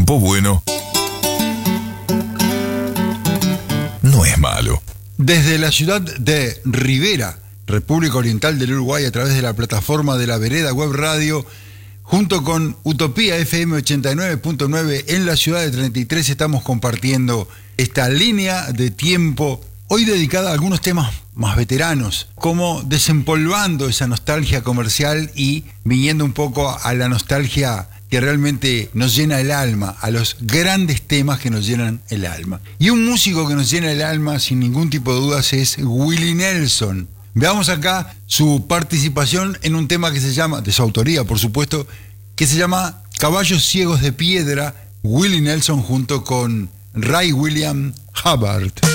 tiempo bueno no es malo. Desde la ciudad de Rivera, República Oriental del Uruguay, a través de la plataforma de la Vereda Web Radio, junto con Utopía FM 89.9 en la ciudad de 33, estamos compartiendo esta línea de tiempo, hoy dedicada a algunos temas más veteranos, como desempolvando esa nostalgia comercial y viniendo un poco a la nostalgia que realmente nos llena el alma, a los grandes temas que nos llenan el alma. Y un músico que nos llena el alma, sin ningún tipo de dudas, es Willie Nelson. Veamos acá su participación en un tema que se llama, de su autoría por supuesto, que se llama Caballos Ciegos de Piedra, Willie Nelson junto con Ray William Hubbard.